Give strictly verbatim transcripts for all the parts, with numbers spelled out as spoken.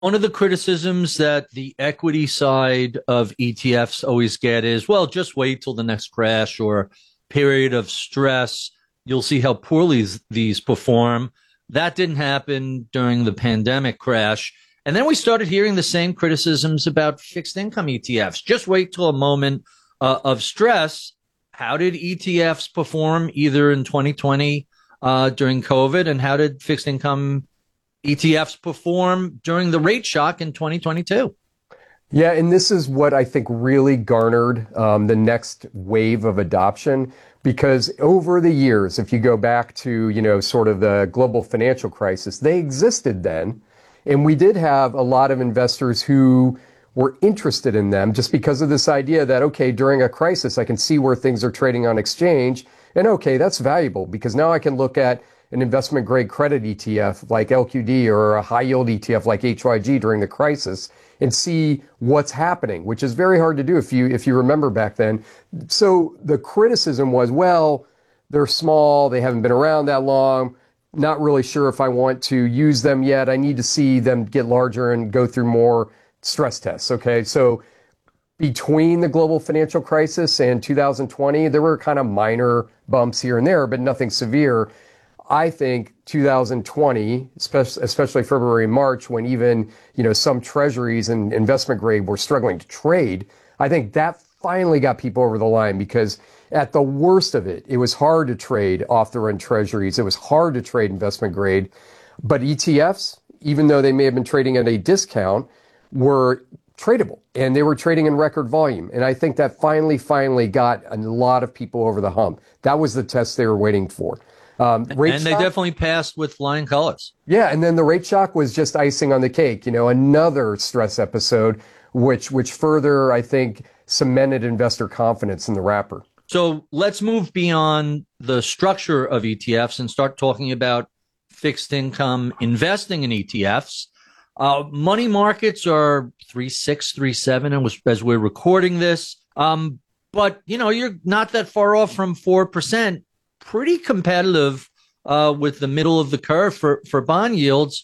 One of the criticisms that the equity side of E T Fs always get is, well, just wait till the next crash or period of stress. You'll see how poorly these perform. That didn't happen during the pandemic crash. And then we started hearing the same criticisms about fixed income E T Fs. Just wait till a moment uh, of stress. How did E T Fs perform either in twenty twenty uh, during COVID, and how did fixed income E T Fs perform during the rate shock in twenty twenty-two? Yeah, and this is what I think really garnered um, the next wave of adoption, because over the years, if you go back to, you know, sort of the global financial crisis, they existed then. And we did have a lot of investors who were interested in them just because of this idea that, okay, during a crisis, I can see where things are trading on exchange. And okay, that's valuable because now I can look at an investment grade credit E T F like L Q D or a high yield E T F like H Y G during the crisis and see what's happening, which is very hard to do if you if you remember back then. So the criticism was, well, they're small, they haven't been around that long, not really sure if I want to use them yet. I need to see them get larger and go through more stress tests. Okay, so between the global financial crisis and two thousand twenty, there were kind of minor bumps here and there, but nothing severe. I think two thousand twenty, especially, especially February and March, when even, you know, some treasuries and investment grade were struggling to trade, I think that finally got people over the line, because at the worst of it, it was hard to trade off the run treasuries. It was hard to trade investment grade. But E T Fs, even though they may have been trading at a discount, were tradable, and they were trading in record volume. And I think that finally, finally got a lot of people over the hump. That was the test they were waiting for. Um, and they shock, definitely passed with flying colors. Yeah, and then the rate shock was just icing on the cake. You know, another stress episode, which which further, I think, cemented investor confidence in the wrapper. So let's move beyond the structure of E T Fs and start talking about fixed income investing in E T Fs. Uh, money markets are three six, three seven, and as we're recording this. Um, but you know, you're not that far off from four percent. Pretty competitive uh, with the middle of the curve for, for bond yields.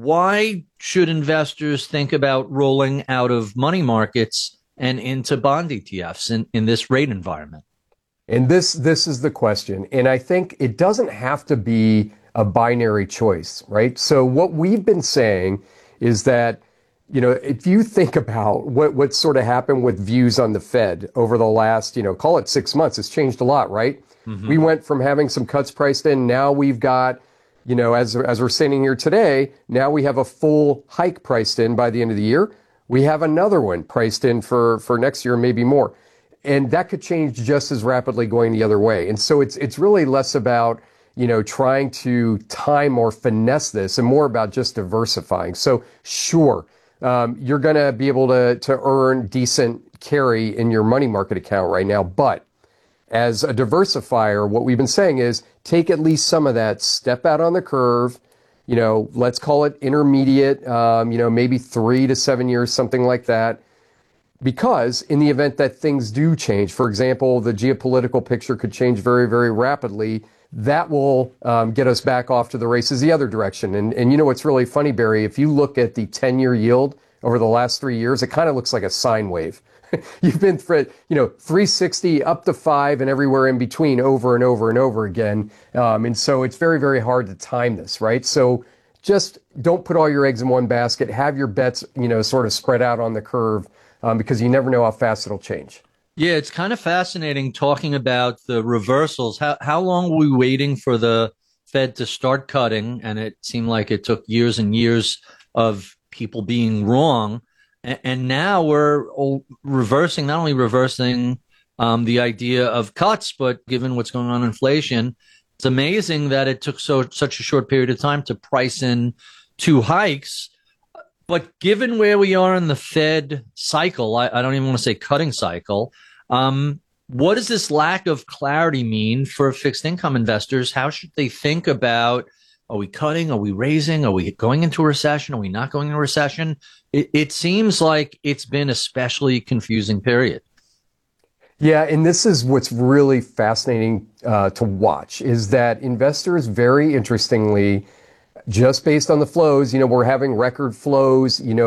Why should investors think about rolling out of money markets and into bond E T Fs in, in this rate environment? And this this is the question. And I think it doesn't have to be a binary choice, right? So what we've been saying is that, you know, if you think about what, what sort of happened with views on the Fed over the last, you know, call it six months, it's changed a lot, right? Mm-hmm. We went from having some cuts priced in. Now we've got, you know, as, as we're sitting here today, now we have a full hike priced in by the end of the year. We have another one priced in for, for next year, maybe more. And that could change just as rapidly going the other way. And so it's, it's really less about, you know, trying to time or finesse this and more about just diversifying. So sure, um, you're going to be able to, to earn decent carry in your money market account right now, but as a diversifier, what we've been saying is take at least some of that, step out on the curve, you know, let's call it intermediate, um, you know, maybe three to seven years, something like that. Because in the event that things do change, for example, the geopolitical picture could change very, very rapidly, that will um, get us back off to the races the other direction. And, and you know what's really funny, Barry, if you look at the ten-year yield over the last three years, it kind of looks like a sine wave. You've been for, you know, three sixty up to five and everywhere in between over and over and over again. Um, and so it's very, very hard to time this, right? So just don't put all your eggs in one basket. Have your bets, you know, sort of spread out on the curve um, because you never know how fast it'll change. Yeah, it's kind of fascinating talking about the reversals. How, how long were we waiting for the Fed to start cutting? And it seemed like it took years and years of people being wrong. And now we're reversing, not only reversing um, the idea of cuts, but given what's going on in inflation, it's amazing that it took so such a short period of time to price in two hikes. But given where we are in the Fed cycle, I, I don't even want to say cutting cycle, um, what does this lack of clarity mean for fixed income investors? How should they think about, are we cutting? Are we raising? Are we going into a recession? Are we not going into a recession? It, it seems like it's been a especially confusing period. Yeah, and this is what's really fascinating uh, to watch, is that investors, very interestingly, just based on the flows. You know, we're having record flows, you know,